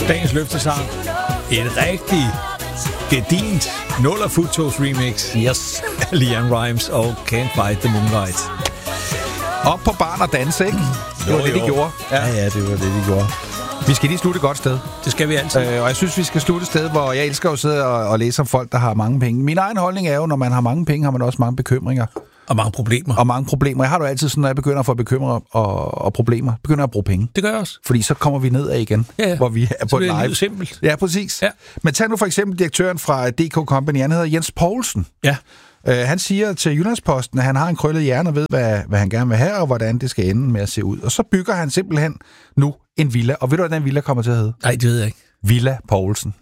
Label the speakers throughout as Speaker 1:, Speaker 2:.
Speaker 1: Dagens løftesang. Et rigtig gedint Nuller Futos remix.
Speaker 2: Yes.
Speaker 1: Liam Rimes og Can't Fight the Moonlight.
Speaker 2: Op på barn og danse, ikke? Det var det, de gjorde.
Speaker 1: Ja, det var det, de gjorde.
Speaker 2: Vi skal lige slutte et godt sted.
Speaker 1: Det skal vi altid.
Speaker 2: Og jeg synes, vi skal slutte et sted, hvor jeg elsker at sidde og læse om folk, der har mange penge. Min egen holdning er jo, når man har mange penge, har man også mange bekymringer.
Speaker 1: Og mange problemer.
Speaker 2: Og mange problemer. Jeg har det jo altid sådan, når jeg begynder at få bekymringer og problemer, begynder at bruge penge.
Speaker 1: Det gør jeg også.
Speaker 2: Fordi så kommer vi nedad igen, hvor vi er på et live.
Speaker 1: Det er simpelt.
Speaker 2: Ja, præcis.
Speaker 1: Ja.
Speaker 2: Men tag nu for eksempel direktøren fra DK Company, han hedder Jens Poulsen.
Speaker 1: Ja.
Speaker 2: Han siger til Jyllandsposten, at han har en krøllet hjerne og ved, hvad han gerne vil have, og hvordan det skal ende med at se ud. Og så bygger han simpelthen nu en villa. Og ved du, hvad den villa kommer til at hedde?
Speaker 1: Nej, det ved jeg ikke.
Speaker 2: Villa Poulsen.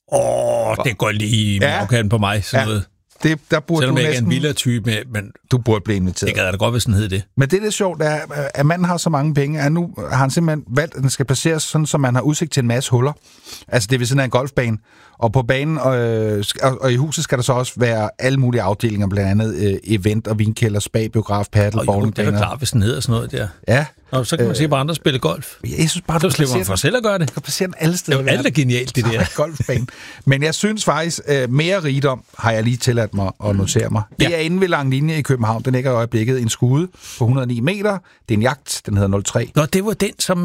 Speaker 1: Det går lige i magkagen på mig, sådan noget.
Speaker 2: Der burde
Speaker 1: selvom
Speaker 2: du
Speaker 1: jeg ikke er en
Speaker 2: næsten...
Speaker 1: villa-type, men...
Speaker 2: Du burde blive inviteret.
Speaker 1: Det gad da godt, hvis den hed det.
Speaker 2: Men det er sjovt, at manden har så mange penge, at nu har han simpelthen valgt, at den skal placeres sådan, så man har udsigt til en masse huller. Altså, det er ved siden af en golfbane. Og på banen og i huset skal der så også være alle mulige afdelinger, blandt andet event og vinkælder, spa, biograf, paddle, bowlingbaner.
Speaker 1: Det er da klart, hvis den hedder sådan noget der.
Speaker 2: Ja.
Speaker 1: Og så kan man se på andre spille golf.
Speaker 2: Jeg synes bare,
Speaker 1: så slipper man for selv at gøre det.
Speaker 2: Du kan placere den alle steder.
Speaker 1: Det er jo alt er genialt, det der.
Speaker 2: Golfbane. Men jeg synes faktisk, mere rigdom har jeg lige tilladt mig at notere mig. Det er inde ved Lang Linje i København. Den ligger i øjeblikket en skude på 109 meter. Det er en jagt. Den hedder 03.
Speaker 1: Nå, det var den, som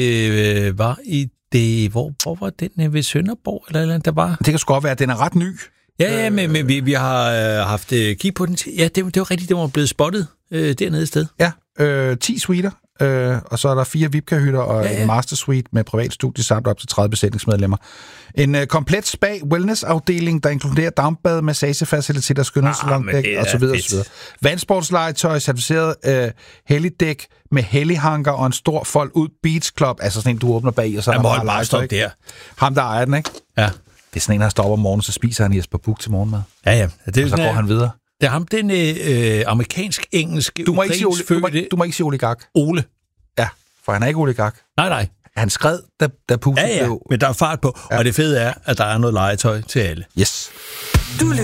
Speaker 1: var i det... Hvor var den? Ved Sønderborg? Eller der var...
Speaker 2: Det kan sgu godt være, at den er ret ny.
Speaker 1: Ja, men vi har haft kig på den. Ja, det var rigtigt, det var blevet spottet dernede et sted.
Speaker 2: Ja, 10 suiter, og så er der 4 VIP-hytter og en master suite med privat studie samt op til 30 besætningsmedlemmer. En komplet spa-wellness-afdeling, der inkluderer dampbad, massagefaciliteter, skønhedssalondæk osv. Vandsportslegetøj, certificeret helligdæk med hellighanker og en stor fold ud beach club, altså sådan en, du åbner bag, og så er der legetøj.
Speaker 1: Der.
Speaker 2: Ham, der ejer den, ikke?
Speaker 1: Ja.
Speaker 2: Det er sådan en, der står op om morgenen, så spiser han Jesper Buch til morgenmad.
Speaker 1: Ja.
Speaker 2: Det og så går han videre.
Speaker 1: Det er ham, den amerikansk-engelske...
Speaker 2: Du må ikke sige oligark.
Speaker 1: Ole.
Speaker 2: Ja, for han er ikke oligark.
Speaker 1: Nej.
Speaker 2: Han skred, da Putin blev...
Speaker 1: men der er fart på. Og det fede er, at der er noget legetøj til alle.
Speaker 2: Yes.